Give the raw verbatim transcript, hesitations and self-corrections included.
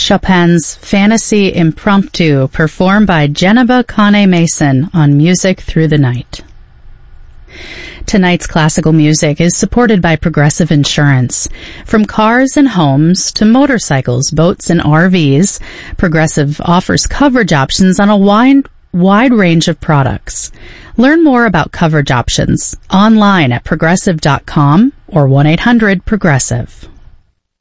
Chopin's Fantasy Impromptu, performed by Geneva Kane Mason on Music Through the Night. Tonight's classical music is supported by Progressive Insurance. From cars and homes to motorcycles, boats, and R Vs, Progressive offers coverage options on a wide, wide range of products. Learn more about coverage options online at progressive dot com or one eight hundred progressive.